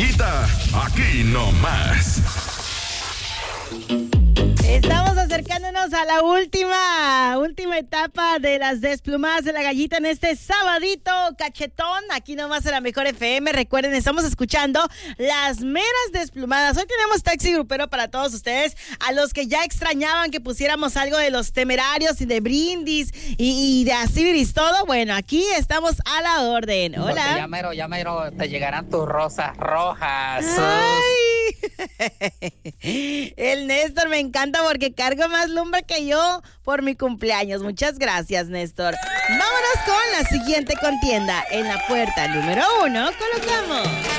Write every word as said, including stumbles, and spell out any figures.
Gallita, aquí nomás. Estamos acercándonos a la última, última etapa de las desplumadas de la gallita en este sabadito cachetón, aquí nomás en la Mejor F M. Recuerden, estamos escuchando las meras desplumadas. Hoy tenemos taxi grupero para todos ustedes, a los que ya extrañaban que pusiéramos algo de Los Temerarios y de Brindis y, y de Asibiris todo. Bueno, aquí estamos a la orden. Hola. Porque ya mero, ya mero te llegarán tus rosas rojas. Ay. El Néstor me encanta porque cargo más lumbre que yo por mi cumpleaños. Muchas gracias, Néstor. Vámonos con la siguiente contienda. En la puerta número uno colocamos